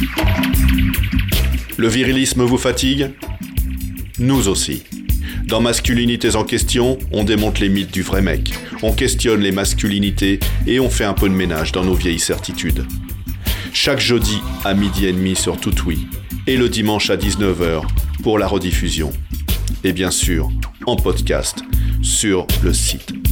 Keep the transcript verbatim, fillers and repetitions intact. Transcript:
Le virilisme vous fatigue ? Nous aussi. Dans Masculinités en question, on démonte les mythes du vrai mec, on questionne les masculinités et on fait un peu de ménage dans nos vieilles certitudes. Chaque jeudi à midi et demi sur Toutoui et le dimanche à dix-neuf heures pour la rediffusion. Et bien sûr, en podcast sur le site